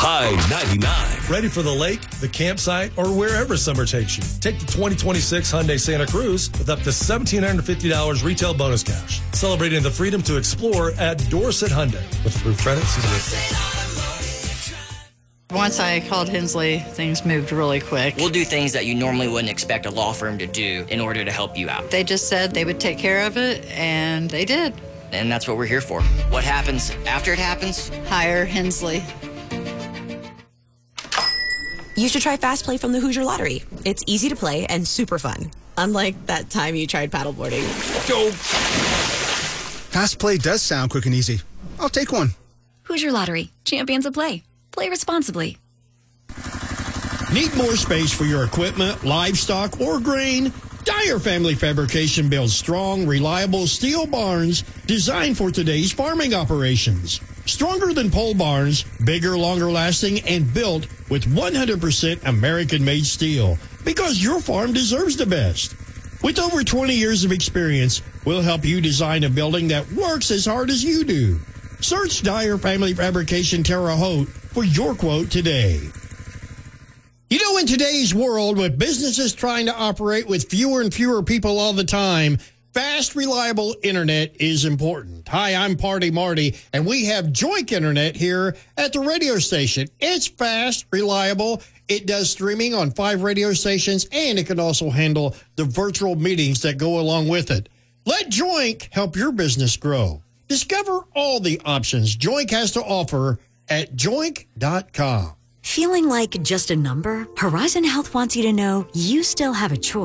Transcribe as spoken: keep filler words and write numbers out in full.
High ninety-nine. Ready for the lake, the campsite, or wherever summer takes you. Take the twenty twenty-six Hyundai Santa Cruz with up to one thousand seven hundred fifty dollars retail bonus cash. Celebrating the freedom to explore at Dorset Hyundai. With approved credit, see the Once I called Hensley, things moved really quick. We'll do things that you normally wouldn't expect a law firm to do in order to help you out. They just said they would take care of it, and they did. And that's what we're here for. What happens after it happens? Hire Hensley. You should try Fast Play from the Hoosier Lottery. It's easy to play and super fun. Unlike that time you tried paddleboarding. Go! Fast Play does sound quick and easy. I'll take one. Hoosier Lottery. Champions of play. Play responsibly. Need more space for your equipment, livestock, or grain? Dyer Family Fabrication builds strong, reliable steel barns designed for today's farming operations. Stronger than pole barns, bigger, longer lasting, and built with one hundred percent American-made steel. Because your farm deserves the best. With over twenty years of experience, we'll help you design a building that works as hard as you do. Search Dyer Family Fabrication Terre Haute for your quote today. You know, in today's world, with businesses trying to operate with fewer and fewer people all the time, fast, reliable internet is important. Hi, I'm Party Marty, and we have Joink Internet here at the radio station. It's fast, reliable. It does streaming on five radio stations, and it can also handle the virtual meetings that go along with it. Let Joink help your business grow. Discover all the options Joink has to offer at joink dot com. Feeling like just a number? Horizon Health wants you to know you still have a choice.